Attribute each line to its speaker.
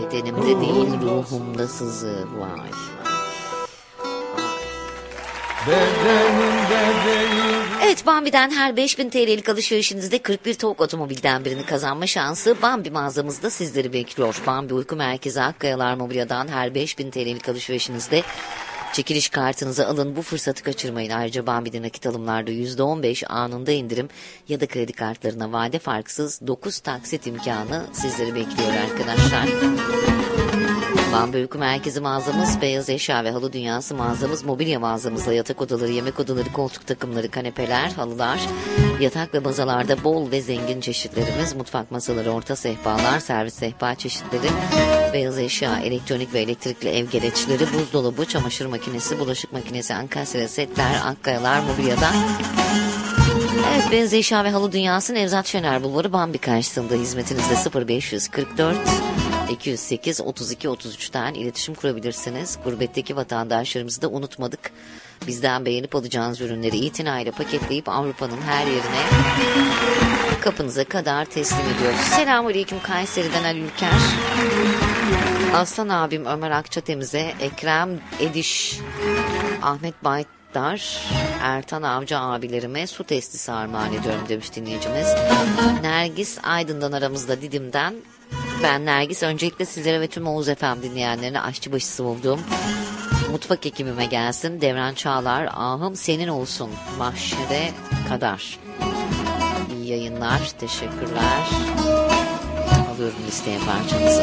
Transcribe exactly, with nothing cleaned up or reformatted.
Speaker 1: bedenimde değil ruhumda sızı. Vay. Evet, Bambi'den her beş bin T L'lik alışverişinizde kırk bir TOG otomobilden birini kazanma şansı Bambi mağazamızda sizleri bekliyor. Bambi Uyku Merkezi Akkayalar Mobilya'dan her beş bin T L'lik alışverişinizde çekiliş kartınızı alın, bu fırsatı kaçırmayın. Ayrıca Bambi'de nakit alımlarda yüzde on beş anında indirim ya da kredi kartlarına vade farksız dokuz taksit imkanı sizleri bekliyor arkadaşlar. Bambi Uyku Merkezi mağazamız, beyaz eşya ve halı dünyası mağazamız, mobilya mağazamızla yatak odaları, yemek odaları, koltuk takımları, kanepeler, halılar, yatak ve bazalarda bol ve zengin çeşitlerimiz, mutfak masaları, orta sehpalar, servis sehpa çeşitleri, beyaz eşya, elektronik ve elektrikli ev gereçleri, buzdolabı, çamaşır makinesi, bulaşık makinesi, ankastre setler, Akkayalar Mobilya'da. Evet, beyaz eşya ve halı dünyası Nevzat Şener Bulvarı Bambi karşısında hizmetinizde. Sıfır beş yüz kırk dört iki yüz sekiz otuz iki otuz üçten iletişim kurabilirsiniz. Gurbetteki vatandaşlarımızı da unutmadık. Bizden beğenip alacağınız ürünleri itinayla paketleyip Avrupa'nın her yerine kapınıza kadar teslim ediyoruz. Selamünaleyküm Kayseri'den Ali Ülker. Aslan abim Ömer Akçatemiz'e, Ekrem Ediş, Ahmet Baytar, Ertan Avcı abilerime su testisi armağan ediyorum demiş dinleyicimiz. Nergis Aydın'dan aramızda, Didim'den. Ben Nergis, öncelikle sizlere ve tüm Oğuz F M dinleyenlerine aşçıbaşısı buldum. Mutfak ekibime gelsin. Devran Çağlar, ahım senin olsun mahşere kadar. İyi yayınlar, teşekkürler. Alıyorum listeye parçanızı.